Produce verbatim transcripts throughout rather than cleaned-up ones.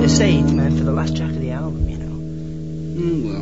to say, man, for the last track of the album, you know. Mm, well,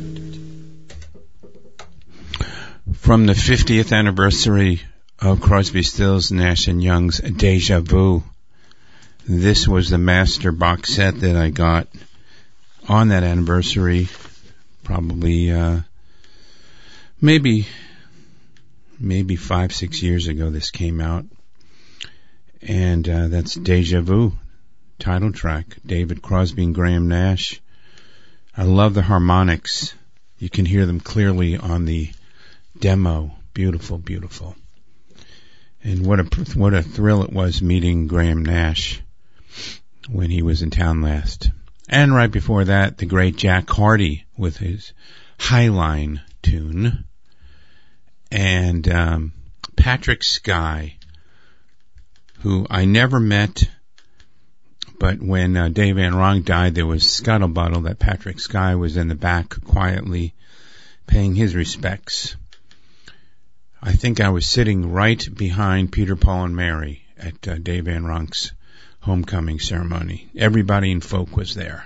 from the fiftieth anniversary of Crosby, Stills, Nash and Young's Deja Vu. This was the master box set that I got on that anniversary, probably uh, maybe maybe five, six years ago. This came out, and uh, that's Deja Vu, title track. David Crosby and Graham Nash. I love the harmonics. You can hear them clearly on the demo. Beautiful, beautiful. And what a what a thrill it was meeting Graham Nash when he was in town last. And right before that, the great Jack Hardy with his Highline tune. And um, Patrick Sky, who I never met, but when uh, Dave Van Ronk died, there was scuttlebutt that Patrick Sky was in the back quietly paying his respects. I think I was sitting right behind Peter, Paul, and Mary at uh, Dave Van Ronk's homecoming ceremony. Everybody in folk was there.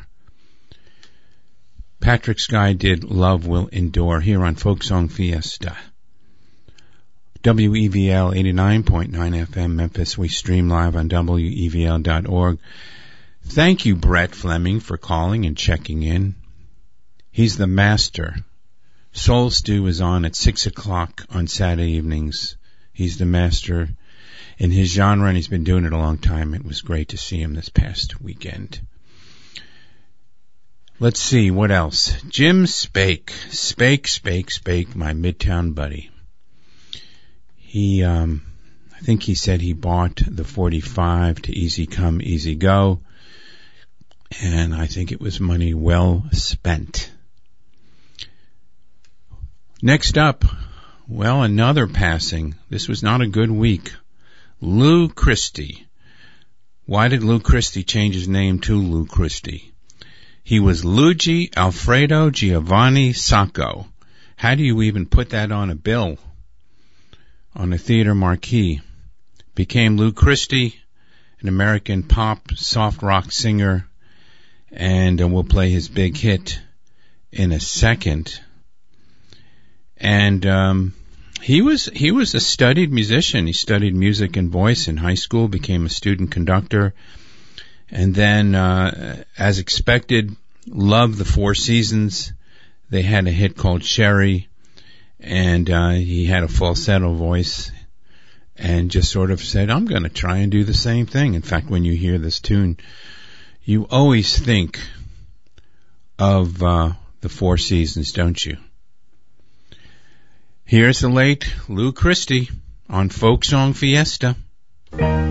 Patrick Sky did Love Will Endure here on Folk Song Fiesta. W E V L eighty-nine point nine F M Memphis. We stream live on W E V L dot org. Thank you, Brett Fleming, for calling and checking in. He's the master. Soul Stew is on at six o'clock on Saturday evenings. He's the master in his genre, and he's been doing it a long time. It was great to see him this past weekend. Let's see, what else? Jim Spake. Spake, Spake, Spake, my Midtown buddy. He, um, I think he said he bought the forty-five to Easy Come, Easy Go, and I think it was money well spent. Next up, well, another passing. This was not a good week. Lou Christie. Why did Lou Christie change his name to Lou Christie? He was Luigi Alfredo Giovanni Sacco. How do you even put that on a bill? On a theater marquee? Became Lou Christie, an American pop, soft rock singer, and uh, we'll play his big hit in a second. And um, he was he was a studied musician. He studied music and voice in high school, became a student conductor, and then, uh, as expected, loved the Four Seasons. They had a hit called Sherry, and uh, he had a falsetto voice, and just sort of said, I'm going to try and do the same thing. In fact, when you hear this tune, you always think of uh, the Four Seasons, don't you? Here's the late Lou Christie on Folk Song Fiesta.